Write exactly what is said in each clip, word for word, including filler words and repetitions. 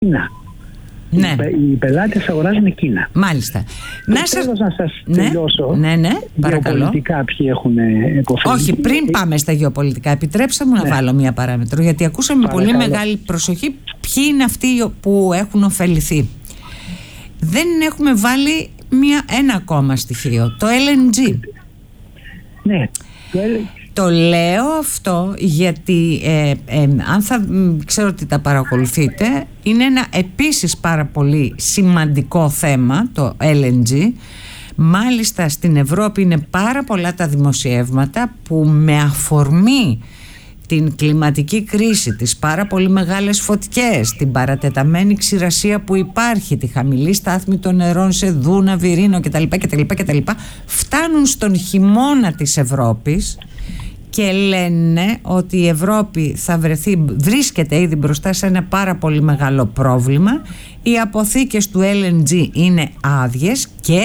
Κίνα. Ναι. Οι πελάτες αγοράζουν Κίνα. Μάλιστα. Να σας, να σας ναι, τελειώσω. Ναι, ναι, παρακαλώ. Γεωπολιτικά ποιοι έχουν υποφεληθεί. Όχι, πριν πάμε στα γεωπολιτικά, επιτρέψτε μου ναι. να βάλω μία παράμετρο, γιατί ακούσαμε Παρακαλώ. πολύ μεγάλη προσοχή ποιοι είναι αυτοί που έχουν ωφεληθεί. Δεν έχουμε βάλει μία, ένα ακόμα στοιχείο, το ελ εν τζι. Ναι. Το, το λέω αυτό γιατί ε, ε, αν θα ξέρω ότι τα παρακολουθείτε, είναι ένα επίσης πάρα πολύ σημαντικό θέμα το ελ εν τζι. Μάλιστα στην Ευρώπη είναι πάρα πολλά τα δημοσιεύματα που με αφορμή την κλιματική κρίση, τις πάρα πολύ μεγάλες φωτιές, την παρατεταμένη ξηρασία που υπάρχει, τη χαμηλή στάθμη των νερών σε Δούναβη, Ρήνο κτλ, κτλ, κτλ, φτάνουν στον χειμώνα της Ευρώπης και λένε ότι η Ευρώπη θα βρεθεί, βρίσκεται ήδη μπροστά σε ένα πάρα πολύ μεγάλο πρόβλημα. Οι αποθήκες του ελ εν τζι είναι άδειες και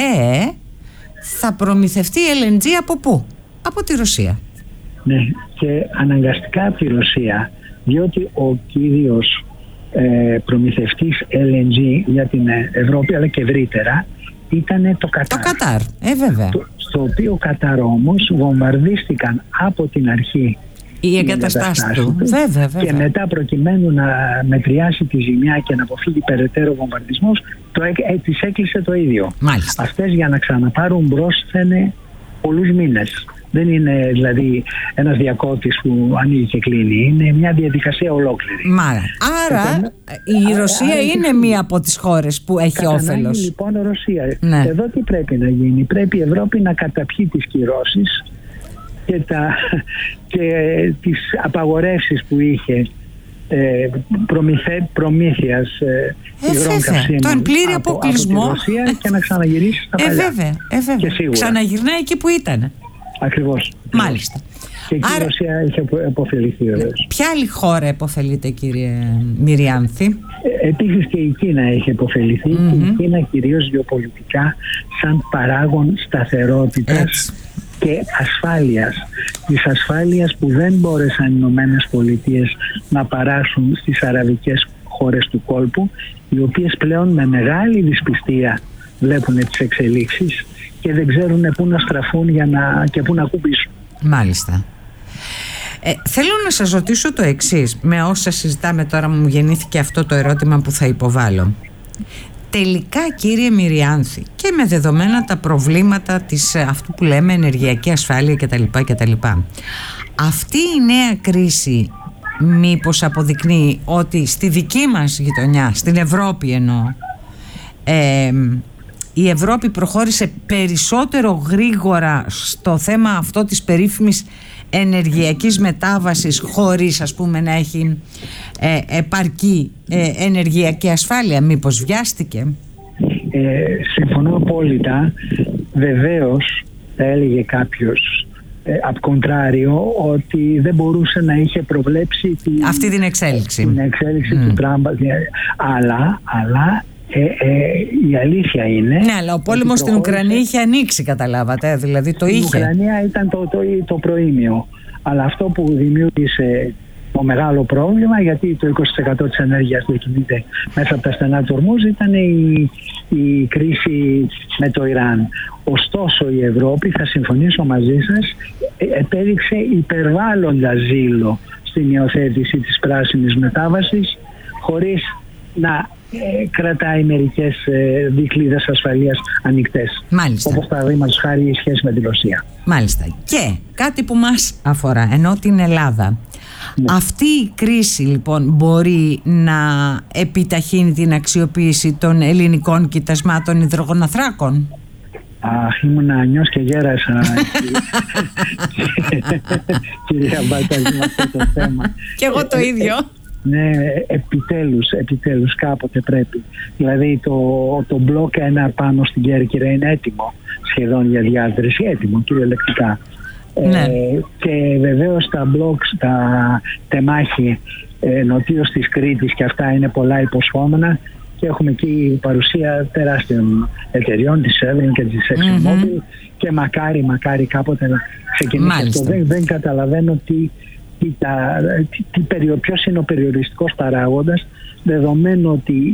θα προμηθευτεί ελ εν τζι από πού? Από τη Ρωσία. Ναι, και αναγκαστικά από τη Ρωσία, διότι ο κύριος ε, προμηθευτής ελ εν τζι για την Ευρώπη αλλά και ευρύτερα ήταν το Κατάρ. Το Κατάρ, ε βέβαια. Το, στο οποίο Κατάρ όμως βομβαρδίστηκαν από την αρχή οι εγκαταστάσεις του. του. Βέβαια, βέβαια. Και μετά προκειμένου να μετριάσει τη ζημιά και να αποφύγει περαιτέρω βομβαρδισμούς, το, ε, της έκλεισε το ίδιο. Μάλιστα. Αυτές για να ξαναπάρουν μπρος θένε πολλούς μήνες. Δεν είναι δηλαδή ένας διακόπτης που ανοίγει και κλείνει. Είναι μια διαδικασία ολόκληρη. Μάρα. Άρα Επομένως, η Ρωσία άρα, είναι άρα, μία από τις χώρες που έχει όφελος. Λοιπόν, η Ρωσία. Ναι. Εδώ τι πρέπει να γίνει? Πρέπει η Ευρώπη να καταπιεί τις κυρώσεις και, τα, και τις απαγορεύσεις που είχε ε, προμηθε, προμήθειας ε, υγρών καυσίμων τον πλήρη από, αποκλεισμό από τη Ρωσία και να ξαναγυρίσει στα παλιά. Ε, βέβαια, ε, βέβαια. Ξαναγυρνάει εκεί που ήταν. Ακριβώς. Μάλιστα. Και εκεί Άρα, η Ρωσία έχει επωφεληθεί βεβαίως. Ποια άλλη χώρα επωφελείται, κύριε Μυριάνθη? Ε, επίσης και η Κίνα έχει επωφεληθεί. Mm-hmm. Και η Κίνα κυρίως γεωπολιτικά σαν παράγον σταθερότητας Έτσι. και ασφάλειας. Της ασφάλειας που δεν μπόρεσαν οι Ηνωμένες Πολιτείες να παράσουν στις αραβικές χώρες του κόλπου, οι οποίες πλέον με μεγάλη δυσπιστία βλέπουν τις εξελίξεις και δεν ξέρουν πού να στραφούν για να, και πού να ακουμπήσουν. Μάλιστα. Ε, θέλω να σας ρωτήσω το εξής. Με όσα συζητάμε τώρα μου γεννήθηκε αυτό το ερώτημα που θα υποβάλω. Τελικά, κύριε Μυριάνθη, και με δεδομένα τα προβλήματα της, αυτού που λέμε ενεργειακή ασφάλεια κτλ, κτλ, αυτή η νέα κρίση μήπως αποδεικνύει ότι στη δική μας γειτονιά, στην Ευρώπη εννοώ, ε, η Ευρώπη προχώρησε περισσότερο γρήγορα στο θέμα αυτό της περίφημης ενεργειακής μετάβασης χωρίς ας πούμε να έχει ε, επαρκή ε, ενεργειακή ασφάλεια? Μήπως βιάστηκε? Ε, συμφωνώ απόλυτα. Βεβαίως θα έλεγε κάποιος ε, απ' κοντράριο ότι δεν μπορούσε να είχε προβλέψει τη, αυτή την εξέλιξη, την εξέλιξη mm. του Τραμπ, αλλά, αλλά Ε, ε, η αλήθεια είναι. Ναι, αλλά ο πόλεμος στην Ουκρανία είχε ανοίξει, καταλάβατε. Δηλαδή το είχε. Η Ουκρανία ήταν το, το, το προήμιο. Αλλά αυτό που δημιούργησε το μεγάλο πρόβλημα, γιατί το είκοσι τοις εκατό της ενέργειας διακινείται μέσα από τα στενά του Ορμούζ, ήταν η, η κρίση με το Ιράν. Ωστόσο η Ευρώπη, θα συμφωνήσω μαζί σας, επέδειξε υπερβάλλοντα ζήλο στην υιοθέτηση της πράσινης μετάβασης, χωρίς να Ε, κρατάει μερικές ε, δικλείδες ασφαλείας ανοιχτές. Μάλιστα. Όπως παραδείγματος χάρη η σχέση με τη Ρωσία. Μάλιστα. Και κάτι που μας αφορά, ενώ την Ελλάδα, ναι. αυτή η κρίση λοιπόν μπορεί να επιταχύνει την αξιοποίηση των ελληνικών κοιτασμάτων υδρογοναθράκων? Αχ, ήμουν ανιός και γέρασα κυρία Μπατζή με αυτό το θέμα. Και εγώ το ίδιο. Ναι, επιτέλους, επιτέλους κάποτε πρέπει. Δηλαδή το, το μπλοκ ένα πάνω στην Κέρκυρα είναι έτοιμο σχεδόν για διάδρυση, έτοιμο κυριολεκτικά. Ναι. Ε, και βεβαίως τα μπλοκ, τα τεμάχη ε, νοτίως της Κρήτης και αυτά είναι πολλά υποσχόμενα και έχουμε εκεί παρουσία τεράστιων εταιριών, της Seven και της ExxonMobil mm-hmm. και μακάρι, μακάρι κάποτε να ξεκινήσει αυτό. Δεν, δεν καταλαβαίνω τι Τι, τα, τι, τι, ποιος είναι ο περιοριστικός παράγοντας, δεδομένου ότι